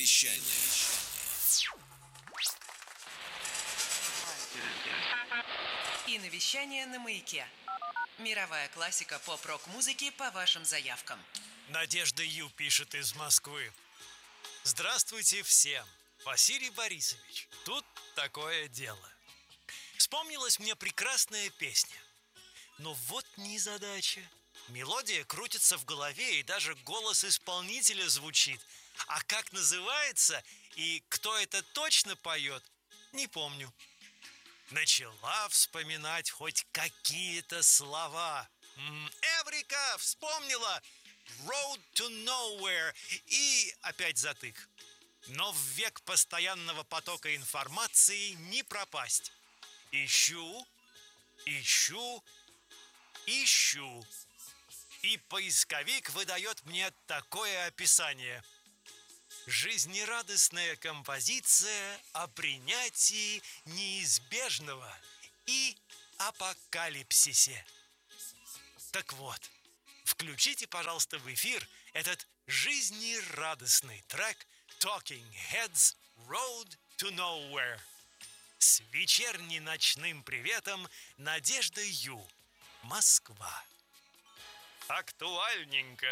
Киновещание. Киновещание на Маяке. Мировая классика поп-рок-музыки по вашим заявкам. Надежда Ю пишет из Москвы. Здравствуйте всем, Василий Борисович. Тут такое дело. Вспомнилась мне прекрасная песня. Но вот незадача. Мелодия крутится в голове, и даже голос исполнителя звучит. А как называется и кто это точно поет, не помню. Начала вспоминать хоть какие-то слова. Эврика! Вспомнила! Road to nowhere. И опять затык. Но в век постоянного потока информации не пропасть. Ищу. И поисковик выдает мне такое описание. Жизнерадостная композиция о принятии неизбежного и апокалипсисе. Так вот, включите, пожалуйста, в эфир этот жизнерадостный трек Talking Heads Road to Nowhere. С вечерне-ночным приветом, Надежда Ю, Москва. Актуальненько.